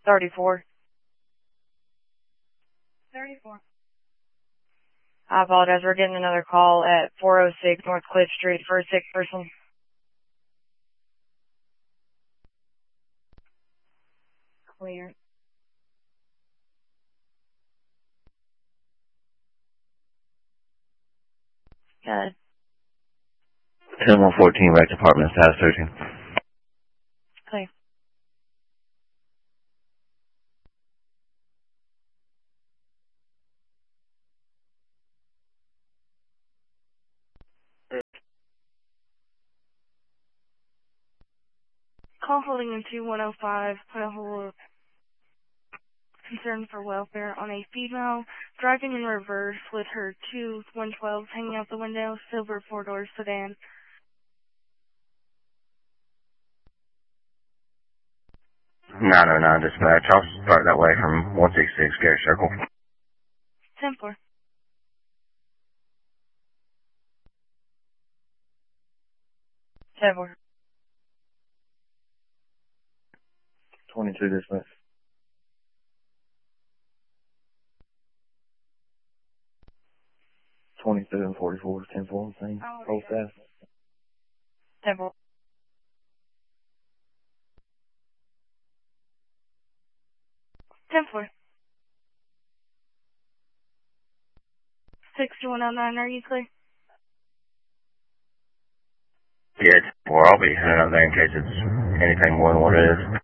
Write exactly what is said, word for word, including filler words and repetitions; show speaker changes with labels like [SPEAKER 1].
[SPEAKER 1] thirty-four.
[SPEAKER 2] thirty-four.
[SPEAKER 1] I apologize. We're getting another call at four oh six North Cliff Street for a sick person.
[SPEAKER 2] Clear.
[SPEAKER 1] Good.
[SPEAKER 3] ten one fourteen, Rec Department, status thirteen.
[SPEAKER 1] Clear.
[SPEAKER 2] Call holding in two one oh five. Put a hold. Concern for welfare on a female driving in reverse with her two one twelves hanging out the window, silver four-door sedan.
[SPEAKER 3] nine oh nine dispatch. I'll start that way from one sixty-six Gary Circle.
[SPEAKER 2] ten four.
[SPEAKER 1] ten four.
[SPEAKER 3] twenty-two dispatch. twenty-two and forty-four, ten four, same. Hold fast.
[SPEAKER 1] ten four.
[SPEAKER 2] ten four. six two one oh nine, are you clear?
[SPEAKER 3] Yeah, ten four. I'll be heading up there in case it's anything more than what it is.